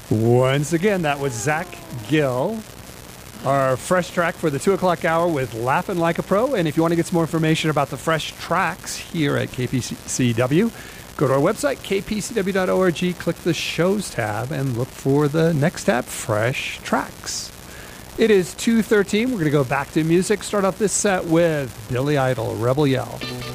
Once again, that was Zach Gill, our fresh track for the 2 o'clock hour with Laughing Like a Pro. And if you want to get some more information about the fresh tracks here at KPCW, go to our website, kpcw.org, click the shows tab, and look for the next tab, Fresh Tracks. It is 2:13. We're going to go back to music. Start off this set with Billy Idol, Rebel Yell.